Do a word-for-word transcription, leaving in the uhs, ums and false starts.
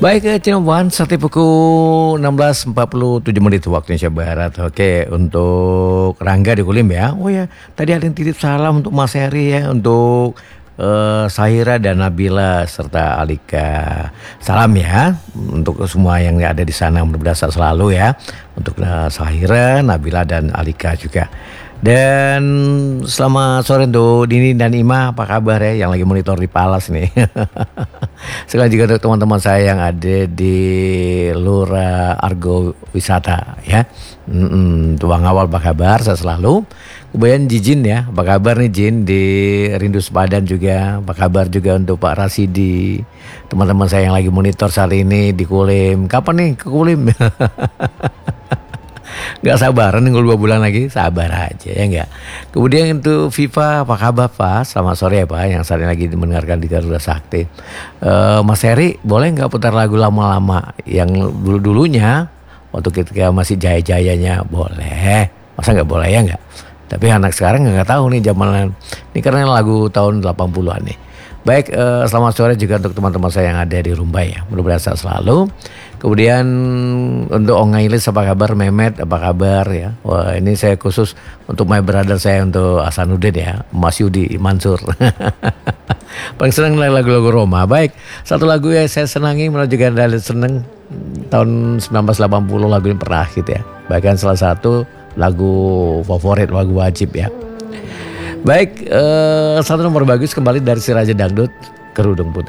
Baik, eh, Cinnamon, saat pukul enam belas empat puluh tujuh menit waktu Indonesia Barat. Oke, untuk Rangga di Kulim ya. Oh ya, tadi ada yang titip salam untuk Mas Heri ya, untuk eh, Sahira dan Nabila serta Alika. Salam ya untuk semua yang ada di sana, mudah-mudahan sehat selalu ya. Untuk eh, Sahira, Nabila dan Alika juga. Dan selamat sore untuk Dini dan Ima, apa kabar ya yang lagi monitor di Palas nih. Sekali juga untuk teman-teman saya yang ada di Lura Argo Wisata ya. Mm-mm, Tuang Awal apa kabar, saya selalu. Kemudian Jijin ya, apa kabar nih Jin di Rindu Sepadan juga. Apa kabar juga untuk Pak Rasidi. Teman-teman saya yang lagi monitor saat ini di Kulim. Kapan nih ke Kulim? Gak sabaran nih dua bulan lagi, sabar aja ya enggak. Kemudian untuk Viva, apa kabar Pak? Selamat sore ya Pak, yang saat ini lagi mendengarkan di Garuda Sakti. uh, Mas Heri, boleh nggak putar lagu lama-lama yang dulu-dulunya waktu ketika masih jaya-jayanya? Boleh, masa nggak boleh ya nggak? Tapi anak sekarang nggak tahu nih zaman ini karena lagu tahun delapan puluhan nih. Baik, eh, selamat sore juga untuk teman-teman saya yang ada di Rumbai ya. Mudah-mudahan sehat selalu. Kemudian untuk Ongailis apa kabar, Mehmet apa kabar ya. Wah, ini saya khusus untuk my brother saya, untuk Hasanuddin ya, Mas Yudi Mansur. Paling senang lagu-lagu Roma. Baik, satu lagu yang saya senangi, menurut juga Anda senang, tahun sembilan belas delapan puluh lagu ini pernah hit ya. Bahkan salah satu lagu favorit, lagu wajib ya. Baik, eh, satu nomor bagus kembali dari si Raja Dangdut, Kerudung Putih.